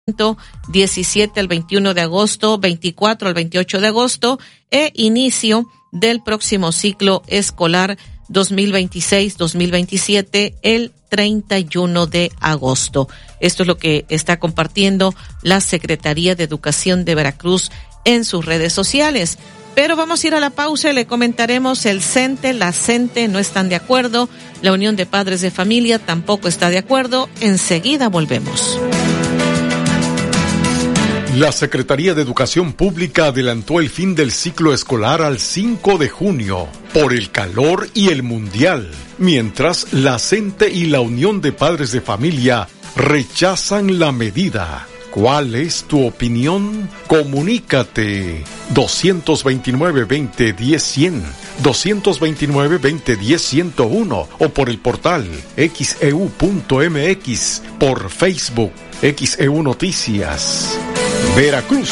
17 al 21 de agosto, 24 al 28 de agosto e inicio del próximo ciclo escolar 2026-2027 el 31 de agosto. Esto es lo que está compartiendo la Secretaría de Educación de Veracruz en sus redes sociales. Pero vamos a ir a la pausa y le comentaremos el CENTE, la CENTE no están de acuerdo, la Unión de Padres de Familia tampoco está de acuerdo. Enseguida volvemos. La Secretaría de Educación Pública adelantó el fin del ciclo escolar al 5 de junio por el calor y el mundial, mientras la CENTE y la Unión de Padres de Familia rechazan la medida. ¿Cuál es tu opinión? Comunícate 229-2010-100, 229-2010-101 o por el portal xeu.mx, por Facebook XEU Noticias. Veracruz.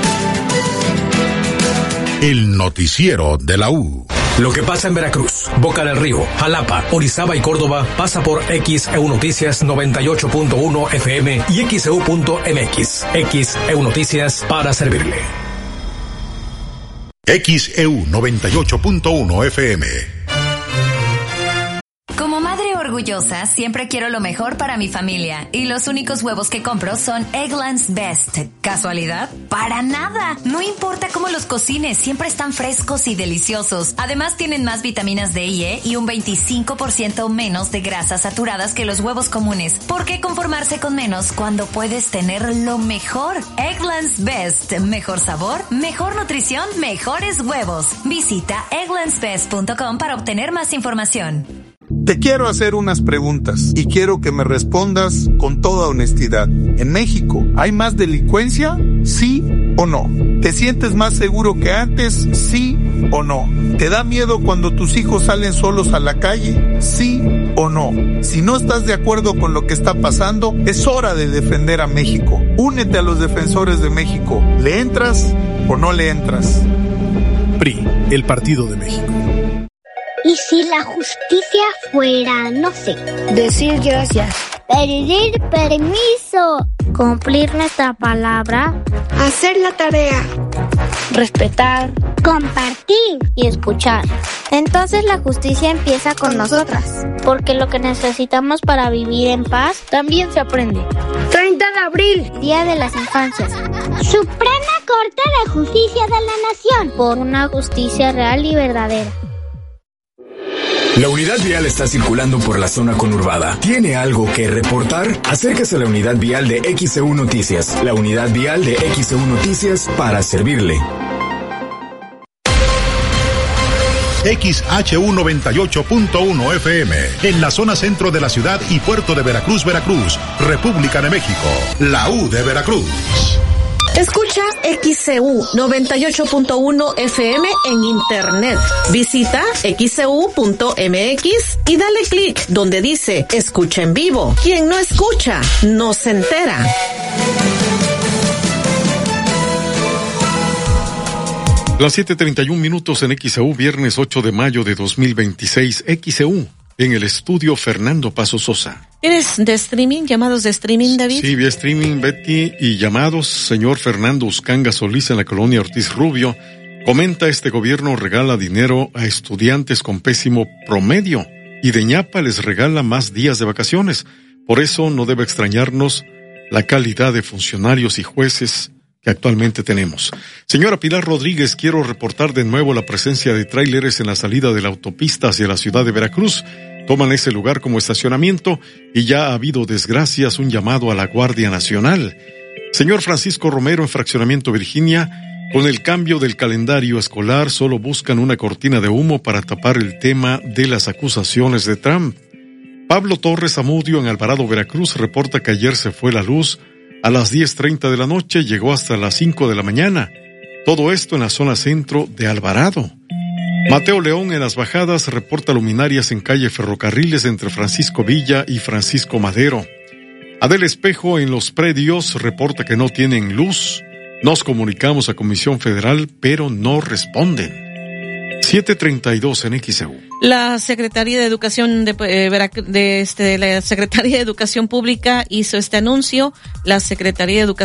El noticiero de la U. Lo que pasa en Veracruz, Boca del Río, Jalapa, Orizaba y Córdoba pasa por XEU Noticias 98.1 FM y XEU.mx. XEU Noticias para servirle. XEU 98.1 FM. Como madre orgullosa, siempre quiero lo mejor para mi familia. Y los únicos huevos que compro son Eggland's Best. ¿Casualidad? ¡Para nada! No importa cómo los cocines, siempre están frescos y deliciosos. Además, tienen más vitaminas D y E y un 25% menos de grasas saturadas que los huevos comunes. ¿Por qué conformarse con menos cuando puedes tener lo mejor? Eggland's Best. Mejor sabor, mejor nutrición, mejores huevos. Visita egglandsbest.com para obtener más información. Te quiero hacer unas preguntas y quiero que me respondas con toda honestidad. ¿En México hay más delincuencia? ¿Sí o no? ¿Te sientes más seguro que antes? ¿Sí o no? ¿Te da miedo cuando tus hijos salen solos a la calle? ¿Sí o no? Si no estás de acuerdo con lo que está pasando, es hora de defender a México. Únete a los defensores de México. ¿Le entras o no le entras? PRI, el Partido de México. ¿Y si la justicia fuera, no sé, decir gracias, pedir permiso, cumplir nuestra palabra, hacer la tarea, respetar, compartir y escuchar? Entonces la justicia empieza con nosotras, porque lo que necesitamos para vivir en paz también se aprende. 30 de abril, Día de las Infancias. Suprema Corte de Justicia de la Nación. Por una justicia real y verdadera. La unidad vial está circulando por la zona conurbada. ¿Tiene algo que reportar? Acérquese a la unidad vial de XEU Noticias. La unidad vial de XEU Noticias para servirle. XHU 98.1 FM, en la zona centro de la ciudad y puerto de Veracruz, Veracruz, República de México. La U de Veracruz. Escucha XEU 98.1 FM en internet. Visita xeu.mx y dale clic donde dice escucha en vivo. Quien no escucha, no se entera. Las 7:31 en XEU, viernes 8 de mayo de 2026. XEU, en el estudio Fernando Paso Sosa. ¿Eres de streaming? ¿Llamados de streaming, David? Sí, vía streaming, Betty, y llamados. Señor Fernando Uscanga Solís en la colonia Ortiz Rubio. Comenta: este gobierno regala dinero a estudiantes con pésimo promedio y de ñapa les regala más días de vacaciones. Por eso no debe extrañarnos la calidad de funcionarios y jueces que actualmente tenemos. Señora Pilar Rodríguez, quiero reportar de nuevo la presencia de tráileres en la salida de la autopista hacia la ciudad de Veracruz. Toman ese lugar como estacionamiento y ya ha habido desgracias, un llamado a la Guardia Nacional. Señor Francisco Romero en Fraccionamiento Virginia, con el cambio del calendario escolar solo buscan una cortina de humo para tapar el tema de las acusaciones de Trump. Pablo Torres Zamudio en Alvarado, Veracruz, reporta que ayer se fue la luz a las 10:30 de la noche, llegó hasta las 5 de la mañana. Todo esto en la zona centro de Alvarado. Mateo León en Las Bajadas reporta luminarias en calle Ferrocarriles entre Francisco Villa y Francisco Madero. Adel Espejo en Los Predios reporta que no tienen luz. Nos comunicamos a Comisión Federal, pero no responden. 7:32 en XEU. La Secretaría de Educación la Secretaría de Educación Pública hizo este anuncio. La Secretaría de Educación